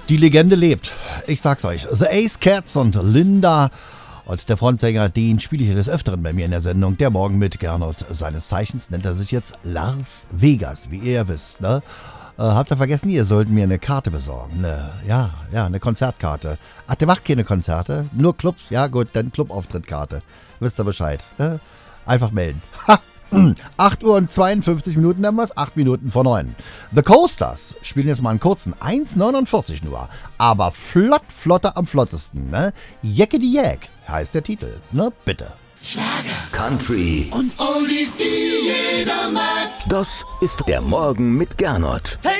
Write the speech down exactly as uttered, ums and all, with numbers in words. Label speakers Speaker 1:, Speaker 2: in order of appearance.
Speaker 1: Die Legende lebt. Ich sag's euch. The Ace Cats und Linda. Und der Frontsänger, den spiele ich des Öfteren bei mir in der Sendung. Der Morgen mit Gernot. Seines Zeichens nennt er sich jetzt Lars Vegas, wie ihr ja wisst. Ne? Äh, habt ihr vergessen, ihr sollt mir eine Karte besorgen. Ne, ja, ja, eine Konzertkarte. Ach, der macht keine Konzerte. Nur Clubs. Ja gut, dann Clubauftritttkarte. Wisst ihr Bescheid. Ne? Einfach melden. Ha! acht Uhr und zweiundfünfzig Minuten haben wir es, acht Minuten vor neun. The Coasters spielen jetzt mal einen kurzen, eins neunundvierzig nur, aber flott, flotter am flottesten, ne? Jeckedy Jack heißt der Titel, ne? Bitte.
Speaker 2: Schlager, Country und Oldies, die jeder mag.
Speaker 3: Das ist der Morgen mit Gernot.